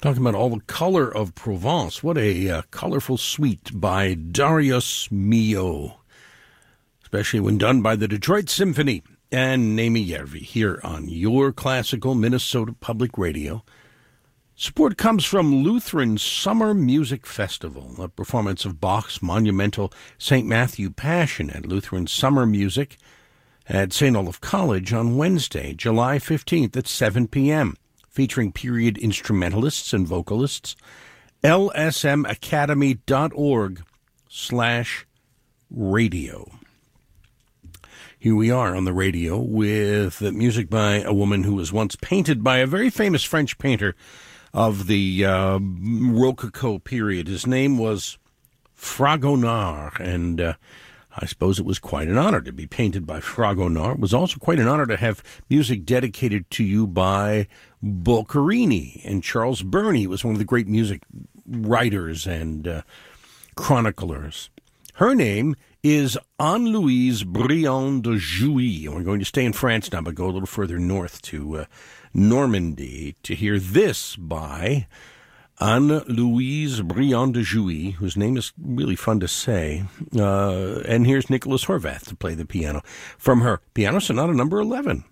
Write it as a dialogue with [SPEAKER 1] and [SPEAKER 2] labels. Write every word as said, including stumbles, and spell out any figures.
[SPEAKER 1] Talking about All the Color of Provence. What a uh, colorful suite by Darius Milhaud, especially when done by the Detroit Symphony and Naomi Järvi here on your classical Minnesota Public Radio. Support comes from Lutheran Summer Music Festival, a performance of Bach's monumental Saint Matthew Passion at Lutheran Summer Music at Saint Olaf College on Wednesday, July fifteenth at seven p.m., featuring period instrumentalists and vocalists. L S M academy dot org slash radio. Here we are on the radio with music by a woman who was once painted by a very famous French painter of the uh, Rococo period. His name was Fragonard, and uh, I suppose it was quite an honor to be painted by Fragonard. It was also quite an honor to have music dedicated to you by Boccherini and Charles Burney. Was one of the great music writers and uh, chroniclers. Her name is Anne-Louise Briand de Jouy. And we're going to stay in France now, but go a little further north to uh, Normandy to hear this by Anne-Louise Briand de Jouy, whose name is really fun to say. Uh, and here's Nicholas Horvath to play the piano from her Piano Sonata number eleven.